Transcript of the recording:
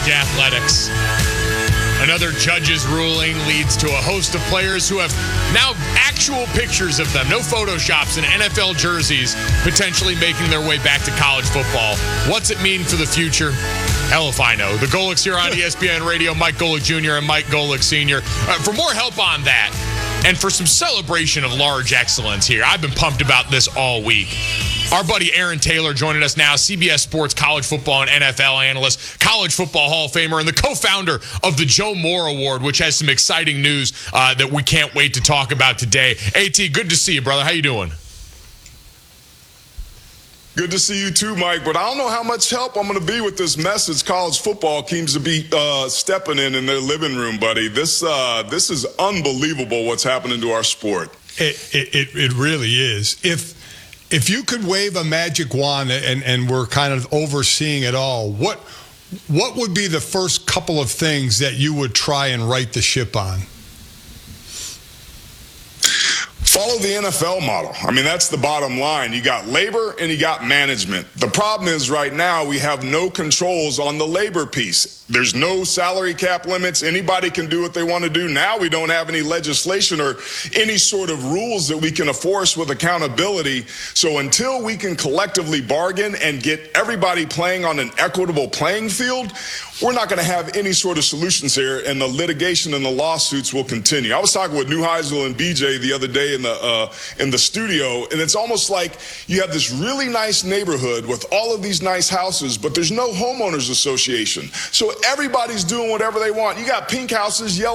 Athletics. Another judge's ruling leads to a host of players who have now actual pictures of them, no Photoshops, in NFL jerseys, potentially making their way back to college football. What's it mean for the future? Hell if I know. The Golics here on ESPN Radio, Mike Golic Jr. and Mike Golic Sr. For more help on that, and for some celebration of large excellence here, I've been pumped about this all week. Our buddy Aaron Taylor joining us now, CBS Sports college football and NFL analyst, College Football Hall of Famer, and the co-founder of the Joe Moore Award, which has some exciting news that we can't wait to talk about today. AT, good to see you, brother. How you doing? Good to see you too, Mike, but I don't know how much help I'm going to be with this message college football seems to be stepping in their living room, buddy. This is unbelievable what's happening to our sport. It really is. If you could wave a magic wand and we're kind of overseeing it all, what would be the first couple of things that you would try and right the ship on? Follow the NFL model. I mean, that's the bottom line. You got labor and you got management. The problem is right now we have no controls on the labor piece. There's no salary cap limits. Anybody can do what they want to do. Now we don't have any legislation or any sort of rules that we can enforce with accountability. So until we can collectively bargain and get everybody playing on an equitable playing field, we're not going to have any sort of solutions here, and the litigation and the lawsuits will continue. I was talking with Neuheisel and BJ the other day in the studio, and it's almost like you have this really nice neighborhood with all of these nice houses, but there's no homeowners association. So everybody's doing whatever they want. You got pink houses, yellow